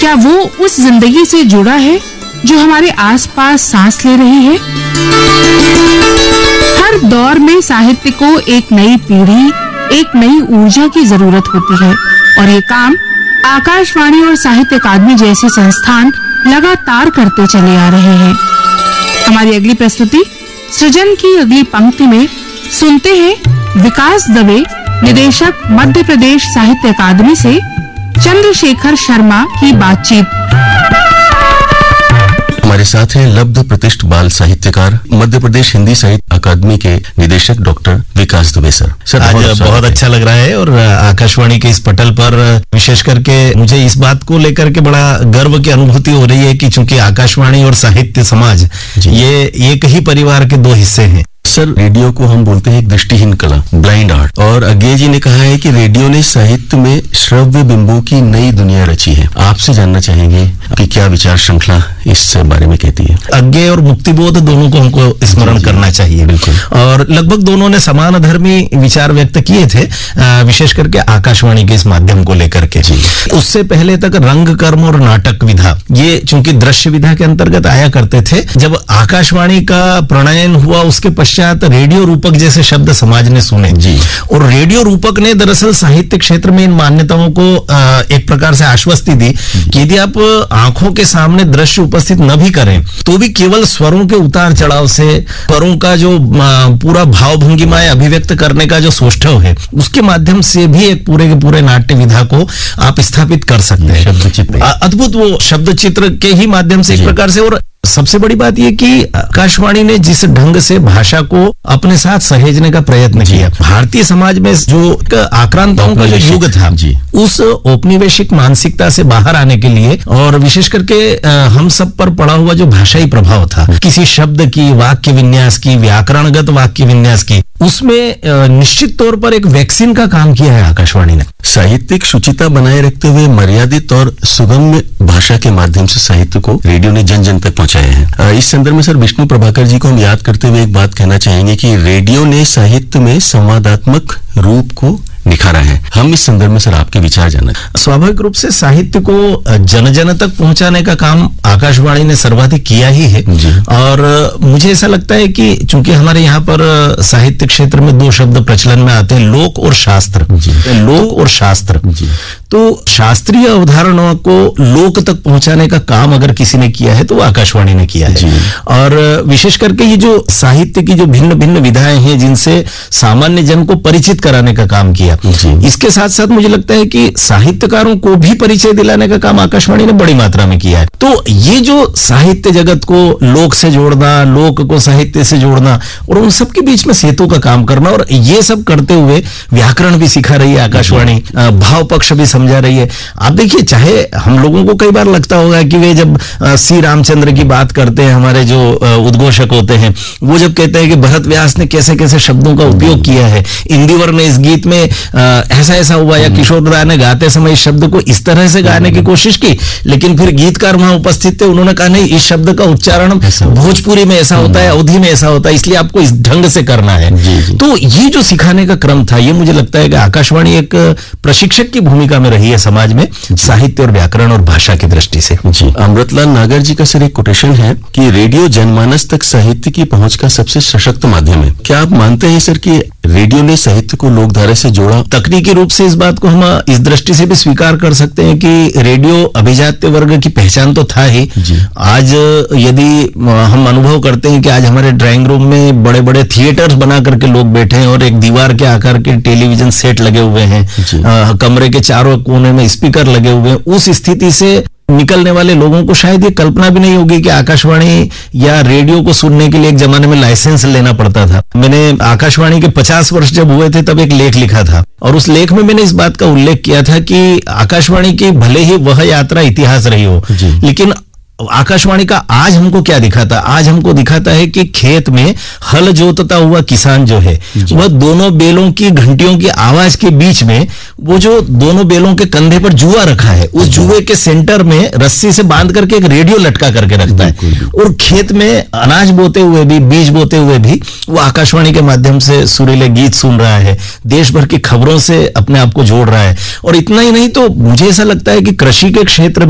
क्या वो उस जिंदगी से जुड़ा है जो हमारे आसपास सांस ले रही है? हर दौर में साहित्य को एक नई पीढ़ी, एक नई ऊर्जा की जरूरत होती है और ये काम आकाशवाणी और साहित्य अकादमी जैसे संस्थान लगातार करते चले आ रहे हैं। हमारी अगली प्रस्तुति सृजन की अगली पंक्ति में सुनते हैं विकास दवे, निदेशक मध्य प्रदेश साहित्य अकादमी से चंद्रशेखर शर्मा की बातचीत। हमारे साथ हैं लब्ध प्रतिष्ठ बाल साहित्यकार, मध्य प्रदेश हिंदी साहित्य अकादमी के निदेशक डॉक्टर विकास दुबे सर। आज बहुत अच्छा लग रहा है और आकाशवाणी के इस पटल पर विशेष करके मुझे इस बात को लेकर के बड़ा गर्व की अनुभूति हो रही है कि चूंकि आकाशवाणी और साहित्य समाज ये एक ही परिवार के दो हिस्से हैं। सर, रेडियो को हम बोलते हैं एक दृष्टिहीन कला, ब्लाइंड आर्ट, और अज्ञे जी ने कहा है कि रेडियो ने साहित्य में श्रव्य बिंबों की नई दुनिया रची है। आपसे जानना चाहेंगे कि क्या विचार श्रृंखला इस बारे में कहती है? अज्ञे और मुक्तिबोध दोनों को हमको स्मरण करना चाहिए। बिल्कुल। और लगभग दोनों ने समान धर्मी विचार व्यक्त किए थे, विशेष करके आकाशवाणी के इस माध्यम को लेकर के। उससे पहले तक रंग, कर्म और नाटक विधा ये चूंकि दृश्य विधा के अंतर्गत आया करते थे। जब आकाशवाणी का प्रणयन हुआ उसके पश्चात रेडियो रूपक जैसे शब्द समाज ने सुने जी, और रेडियो रूपक ने दरअसल साहित्य क्षेत्र में इन मान्यताओं को एक प्रकार से आश्वस्ति दी कि यदि आप आंखों के सामने दृश्य उपस्थित न भी करें तो भी केवल स्वरों के उतार चढ़ाव से, स्वरों का जो पूरा भाव भंगिमाएं अभिव्यक्त करने का जो सौष्ठव है उसके माध्यम से भी एक पूरे के पूरे नाट्य विधा को आप स्थापित कर सकते हैं। शब्द चित्र, अद्भुत वो शब्द चित्र के ही माध्यम से एक प्रकार से। और सबसे बड़ी बात यह कि आकाशवाणी ने जिस ढंग से भाषा को अपने साथ सहेजने का प्रयत्न किया, भारतीय समाज में जो आक्रांताओं का जो युग था उस औपनिवेशिक मानसिकता से बाहर आने के लिए, और विशेष करके हम सब पर पड़ा हुआ जो भाषाई प्रभाव था किसी शब्द की, वाक्य विन्यास की, व्याकरणगत वाक्य विन्यास की, उसमें निश्चित तौर पर एक वैक्सीन का काम किया है आकाशवाणी ने। साहित्यिक शुचिता बनाए रखते हुए मर्यादित और सुगम्य भाषा के माध्यम से साहित्य को रेडियो ने जन जन तक पहुंचाया है। इस संदर्भ में सर विष्णु प्रभाकर जी को हम याद करते हुए एक बात कहना चाहेंगे कि रेडियो ने साहित्य में संवादात्मक रूप को निखारा है। हम इस संदर्भ में सर आपके विचार जानना। स्वाभाविक रूप से साहित्य को जन जन तक पहुंचाने का काम आकाशवाणी ने सर्वाधिक किया ही है। और मुझे ऐसा लगता है कि चूंकि हमारे यहाँ पर साहित्य क्षेत्र में दो शब्द प्रचलन में आते हैं, लोक और शास्त्र। लोक और शास्त्र, तो शास्त्रीय अवधारणाओं को लोक तक पहुंचाने का काम अगर किसी ने किया है तो आकाशवाणी ने किया है। और विशेष करके ये जो साहित्य की जो भिन्न भिन्न विधाएं हैं जिनसे सामान्य जन को परिचित कराने का काम किया, इसके साथ साथ मुझे लगता है कि साहित्यकारों को भी परिचय दिलाने का काम आकाशवाणी ने बड़ी मात्रा में किया है। तो ये जो साहित्य जगत को लोक से जोड़ना, लोक को साहित्य से जोड़ना और उन सब के बीच में सेतु का काम करना, और ये सब करते हुए व्याकरण भी सिखा रही है आकाशवाणी, भाव पक्ष भी समझा रही है। आप देखिए, चाहे हम लोगों को कई बार लगता होगा कि वे जब श्री रामचंद्र की बात करते हैं, हमारे जो उद्घोषक होते हैं, वो जब कहते हैं कि भरत व्यास ने कैसे कैसे शब्दों का उपयोग किया है, इंदिवर ने इस गीत में ऐसा ऐसा हुआ, या किशोर दा ने गाते समय इस शब्द को इस तरह से गाने की कोशिश की, लेकिन फिर गीतकार वहां उपस्थित थे, उन्होंने कहा नहीं, इस शब्द का उच्चारण भोजपुरी में ऐसा होता है, अवधी में ऐसा होता है, इसलिए आपको इस ढंग से करना है। तो ये जो सिखाने का क्रम था, ये मुझे लगता है कि आकाशवाणी एक प्रशिक्षक की भूमिका में रही है समाज में साहित्य और व्याकरण और भाषा की दृष्टि से। अमृतलाल नागर जी का सर एक कोटेशन है कि रेडियो जनमानस तक साहित्य की पहुंच का सबसे सशक्त माध्यम है। क्या आप मानते हैं सर कि रेडियो ने साहित्य को लोकधारा से जोड़ा? तकनीकी रूप से इस बात को हम इस दृष्टि से भी स्वीकार कर सकते हैं कि रेडियो अभिजात्य वर्ग की पहचान तो था ही। आज यदि हम अनुभव करते हैं कि आज हमारे ड्राइंग रूम में बड़े बड़े थिएटर्स बना करके लोग बैठे हैं और एक दीवार के आकार के टेलीविजन सेट लगे हुए हैं, कमरे के चारों कोने में स्पीकर लगे हुए हैं, उस स्थिति से निकलने वाले लोगों को शायद ये कल्पना भी नहीं होगी कि आकाशवाणी या रेडियो को सुनने के लिए एक जमाने में लाइसेंस लेना पड़ता था। मैंने आकाशवाणी के 50 वर्ष जब हुए थे तब एक लेख लिखा था, और उस लेख में मैंने इस बात का उल्लेख किया था कि आकाशवाणी की भले ही वह यात्रा इतिहास रही हो, लेकिन आकाशवाणी का आज हमको क्या दिखाता? आज हमको दिखाता है कि खेत में हल जोतता हुआ किसान जो है, वह दोनों बेलों की घंटियों की आवाज के बीच में वो जो दोनों बेलों के कंधे पर जुआ रखा है, उस जुए के सेंटर में रस्सी से बांध करके एक रेडियो लटका करके रखता है, और खेत में अनाज बोते हुए भी, बीज बोते हुए भी वो आकाशवाणी के माध्यम से सुरीले गीत सुन रहा है, देश भर की खबरों से अपने आप को जोड़ रहा है। और इतना ही नहीं, तो मुझे ऐसा लगता है कि कृषि के क्षेत्र